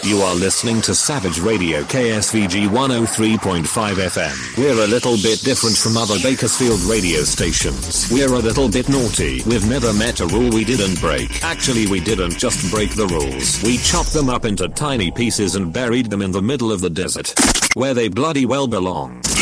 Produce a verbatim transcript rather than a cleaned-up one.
You are listening to Savage Radio K S V G one oh three point five F M. We're a little bit different from other Bakersfield radio stations. We're a little bit naughty. We've never met a rule we didn't break. Actually, we didn't just break the rules. We chopped them up into tiny pieces and buried them in the middle of the desert, where they bloody well belong.